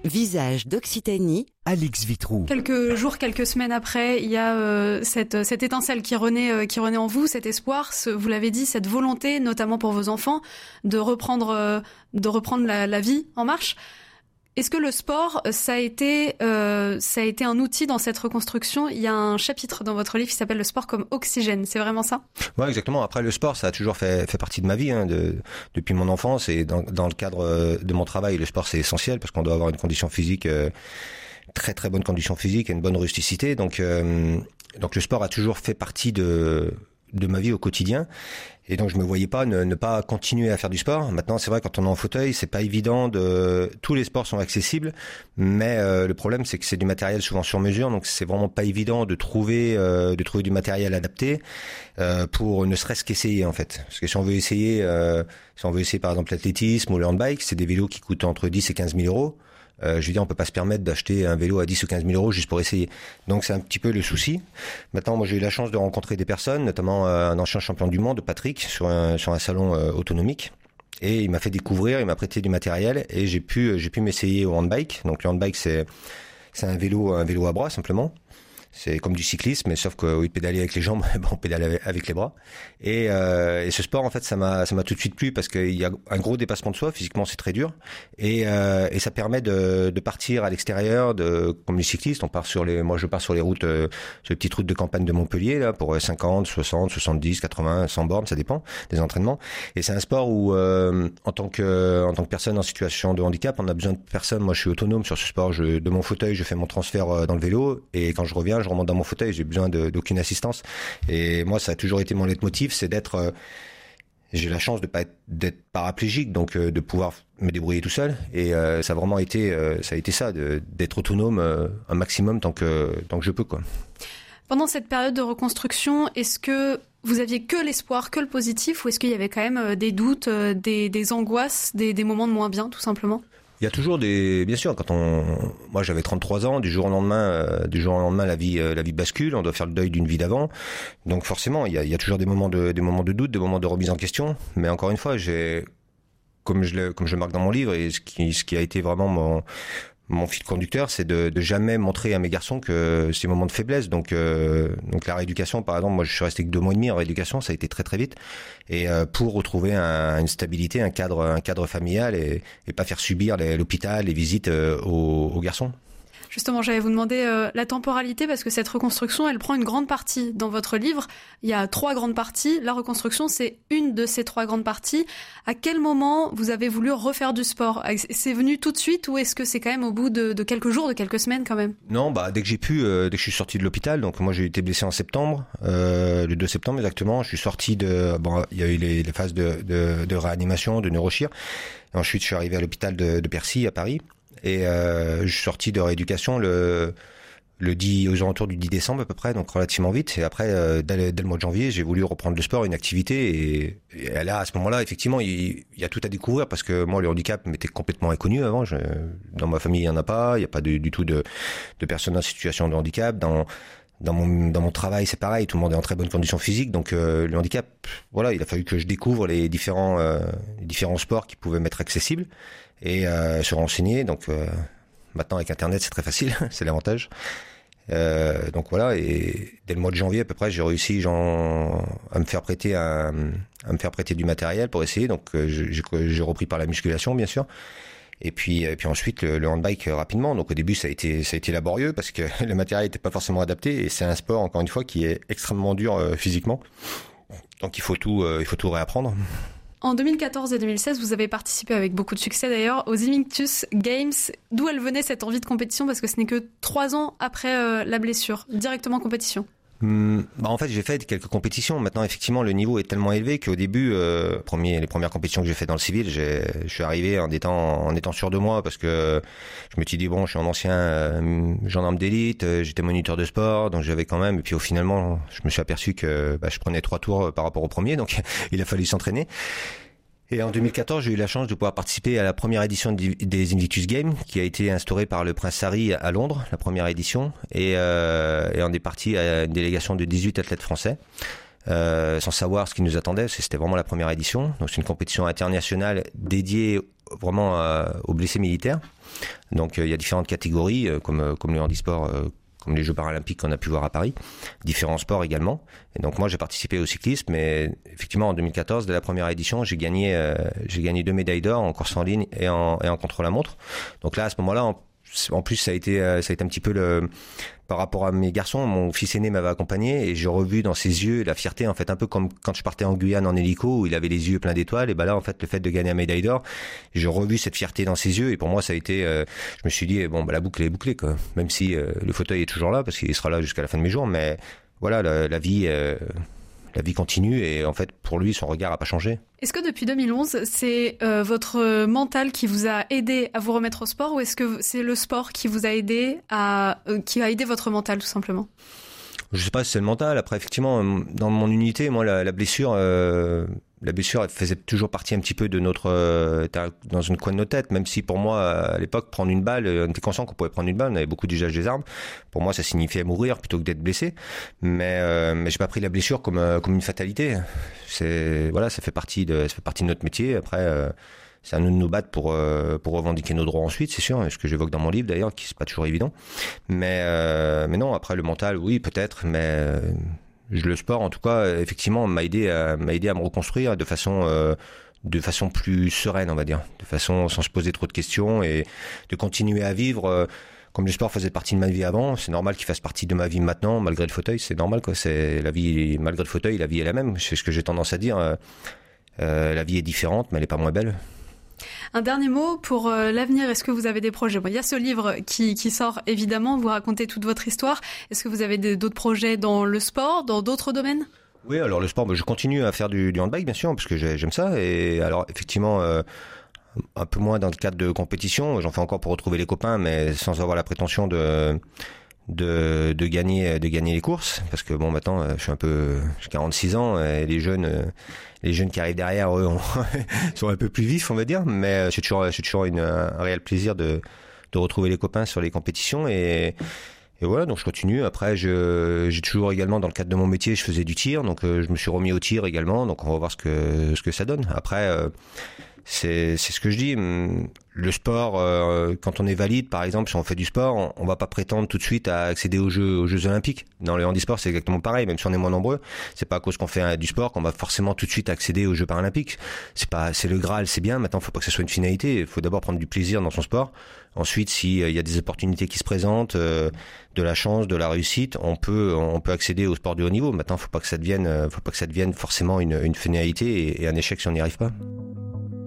Visage d'Occitanie, Alix Vitroux. Quelques jours, quelques semaines après, il y a cette étincelle qui renaît en vous, cet espoir, vous l'avez dit, cette volonté, notamment pour vos enfants, de reprendre la vie en marche. Est-ce que le sport, ça a été un outil dans cette reconstruction? Il y a un chapitre dans votre livre qui s'appelle Le sport comme oxygène. C'est vraiment ça? Ouais, exactement. Après, le sport, ça a toujours fait partie de ma vie, depuis mon enfance, et dans le cadre de mon travail, le sport, c'est essentiel parce qu'on doit avoir une condition physique, très très bonne condition physique et une bonne rusticité. Donc le sport a toujours fait partie de ma vie au quotidien. Et donc je me voyais pas ne pas continuer à faire du sport. Maintenant, c'est vrai, quand on est en fauteuil, c'est pas évident tous les sports sont accessibles, mais le problème, c'est que c'est du matériel souvent sur mesure, donc c'est vraiment pas évident de trouver du matériel adapté pour ne serait-ce qu'essayer, en fait. Parce que si on veut essayer par exemple l'athlétisme ou le handbike, c'est des vélos qui coûtent entre 10 et 15 000 euros. Je veux dire, on peut pas se permettre d'acheter un vélo à 10 ou 15 000 euros juste pour essayer. Donc c'est un petit peu le souci. Maintenant, moi j'ai eu la chance de rencontrer des personnes, notamment un ancien champion du monde, Patrick, sur un salon autonomique. Et il m'a fait découvrir, il m'a prêté du matériel et j'ai pu m'essayer au handbike. Donc le handbike c'est un vélo à bras simplement. C'est comme du cyclisme, mais sauf qu'au lieu de pédaler avec les jambes, on pédale avec les bras. Et ce sport, en fait, ça m'a tout de suite plu parce qu'il y a un gros dépassement de soi. Physiquement, c'est très dur. Et ça permet de partir à l'extérieur, comme les cyclistes. Moi, je pars sur les routes, sur les petites routes de campagne de Montpellier, là, pour 50, 60, 70, 80, 100 bornes, ça dépend des entraînements. Et c'est un sport où, en tant que personne en situation de handicap, on a besoin de personne. Moi, je suis autonome sur ce sport. De mon fauteuil, je fais mon transfert dans le vélo. Et quand je reviens, je remonte dans mon fauteuil, j'ai besoin d'aucune assistance. Et moi, ça a toujours été mon leitmotiv, c'est d'être... j'ai la chance d'être paraplégique, donc de pouvoir me débrouiller tout seul. Et ça a vraiment été ça, d'être autonome un maximum tant que je peux, quoi. Pendant cette période de reconstruction, est-ce que vous aviez que l'espoir, que le positif, ou est-ce qu'il y avait quand même des doutes, des angoisses, des moments de moins bien, tout simplement? Il y a toujours bien sûr, moi j'avais 33 ans, du jour au lendemain, la vie bascule, on doit faire le deuil d'une vie d'avant. Donc forcément, il y a toujours des moments de doute, des moments de remise en question. Mais encore une fois, comme je le marque dans mon livre, et ce qui a été vraiment mon fil conducteur, c'est de jamais montrer à mes garçons que c'est des moments de faiblesse. Donc la rééducation, par exemple, moi je suis resté que 2 mois et demi en rééducation, ça a été très très vite. Et pour retrouver une stabilité, un cadre familial et pas faire subir l'hôpital, les visites aux garçons. Justement, j'allais vous demander la temporalité, parce que cette reconstruction, elle prend une grande partie dans votre livre. Il y a 3 grandes parties. La reconstruction, c'est une de ces 3 grandes parties. À quel moment vous avez voulu refaire du sport? C'est venu tout de suite, ou est-ce que c'est quand même au bout de quelques jours, de quelques semaines quand même? Non, dès que je suis sorti de l'hôpital, donc moi j'ai été blessé en septembre, le 2 septembre exactement. Je suis sorti il y a eu les phases de réanimation, de neurochir. Et ensuite, je suis arrivé à l'hôpital de Percy à Paris. Et je suis sorti de rééducation aux alentours du 10 décembre à peu près, donc relativement vite. Et après, dès le mois de janvier, j'ai voulu reprendre le sport, une activité. Et là, à ce moment-là, effectivement, il y a tout à découvrir parce que moi, le handicap m'était complètement inconnu avant. Dans ma famille, il y en a pas. Il y a pas du tout de personnes en situation de handicap. Dans mon travail, c'est pareil. Tout le monde est en très bonne condition physique. Donc le handicap, voilà, il a fallu que je découvre les différents sports qui pouvaient m'être accessibles et se renseigner. Donc maintenant avec Internet, c'est très facile, c'est l'avantage. Donc voilà, et dès le mois de janvier à peu près, j'ai réussi à me faire prêter du matériel pour essayer. Donc j'ai repris par la musculation, bien sûr. Et puis ensuite le handbike rapidement. Donc au début ça a été laborieux parce que le matériel n'était pas forcément adapté et c'est un sport encore une fois qui est extrêmement dur physiquement. Donc il faut tout réapprendre. En 2014 et 2016, vous avez participé avec beaucoup de succès d'ailleurs aux Invictus Games. D'où elle venait cette envie de compétition, parce que ce n'est que 3 ans après la blessure, directement en compétition? En fait, j'ai fait quelques compétitions. Maintenant, effectivement, le niveau est tellement élevé qu'au début, les premières compétitions que j'ai fait dans le civil, je suis arrivé en étant sûr de moi parce que je me suis dit bon, je suis un ancien gendarme d'élite, j'étais moniteur de sport, donc j'avais quand même. Et puis finalement, je me suis aperçu que je prenais 3 tours par rapport au premier, donc il a fallu s'entraîner. Et en 2014, j'ai eu la chance de pouvoir participer à la première édition des Invictus Games, qui a été instaurée par le Prince Harry à Londres, la première édition. Et on est parti à une délégation de 18 athlètes français, sans savoir ce qui nous attendait, parce que c'était vraiment la première édition. Donc c'est une compétition internationale dédiée vraiment aux blessés militaires. Donc il y a différentes catégories comme le handisport, comme les Jeux paralympiques qu'on a pu voir à Paris, différents sports également. Et donc moi j'ai participé au cyclisme, mais effectivement en 2014, dès la première édition, j'ai gagné 2 médailles d'or en course en ligne et en contre-la-montre. Donc là à ce moment-là, en plus ça a été un petit peu par rapport à mes garçons, mon fils aîné m'avait accompagné et j'ai revu dans ses yeux la fierté, en fait, un peu comme quand je partais en Guyane en hélico où il avait les yeux pleins d'étoiles. Et ben là, en fait, le fait de gagner la médaille d'or, j'ai revu cette fierté dans ses yeux et pour moi, ça a été, je me suis dit, bon, bah, la boucle est bouclée, quoi. Même si le fauteuil est toujours là parce qu'il sera là jusqu'à la fin de mes jours, mais voilà, la vie continue et en fait, pour lui, son regard a pas changé. Est-ce que depuis 2011, c'est votre mental qui vous a aidé à vous remettre au sport ou est-ce que c'est le sport qui vous a aidé qui a aidé votre mental tout simplement ? Je sais pas si c'est le mental. Après, effectivement, dans mon unité, moi, la blessure, elle faisait toujours partie un petit peu de dans une coin de notre tête, même si pour moi, à l'époque, prendre une balle, on était conscient qu'on pouvait prendre une balle, on avait beaucoup d'usage des armes. Pour moi, ça signifiait mourir plutôt que d'être blessé. Mais j'ai pas pris la blessure comme une fatalité. Ça fait partie de notre métier. Après, c'est à nous de nous battre pour revendiquer nos droits ensuite, c'est sûr, ce que j'évoque dans mon livre d'ailleurs, qui c'est pas toujours évident. Mais non, après le mental, oui, peut-être, mais le sport, en tout cas, effectivement, m'a aidé à me reconstruire de façon plus sereine, on va dire, de façon sans se poser trop de questions et de continuer à vivre. Comme le sport faisait partie de ma vie avant, c'est normal qu'il fasse partie de ma vie maintenant, malgré le fauteuil, c'est normal, quoi. C'est la vie, malgré le fauteuil, la vie est la même. C'est ce que j'ai tendance à dire. La vie est différente, mais elle est pas moins belle. Un dernier mot pour l'avenir, est-ce que vous avez des projets ? Bon, il y a ce livre qui sort évidemment, vous racontez toute votre histoire. Est-ce que vous avez d'autres projets dans le sport, dans d'autres domaines ? Oui, alors le sport, je continue à faire du handbike bien sûr, parce que j'aime ça. Et alors effectivement, un peu moins dans le cadre de compétition, j'en fais encore pour retrouver les copains, mais sans avoir la prétention de gagner les courses, parce que bon, maintenant j'ai 46 ans et les jeunes qui arrivent derrière eux sont un peu plus vifs, on va dire, mais c'est toujours un réel plaisir de retrouver les copains sur les compétitions et voilà, donc je continue. Après j'ai toujours également, dans le cadre de mon métier, je faisais du tir, donc je me suis remis au tir également, donc on va voir ce que ça donne. Après c'est ce que je dis. Le sport, quand on est valide, par exemple, si on fait du sport, on va pas prétendre tout de suite à accéder aux Jeux Olympiques. Dans le handisport, c'est exactement pareil. Même si on est moins nombreux, c'est pas à cause qu'on fait du sport qu'on va forcément tout de suite accéder aux Jeux Paralympiques. C'est le Graal, c'est bien. Maintenant, faut pas que ce soit une finalité. Il faut d'abord prendre du plaisir dans son sport. Ensuite, s'il y a des opportunités qui se présentent, de la chance, de la réussite, on peut accéder au sport de haut niveau. Maintenant, faut pas que ça devienne forcément une finalité et un échec si on n'y arrive pas.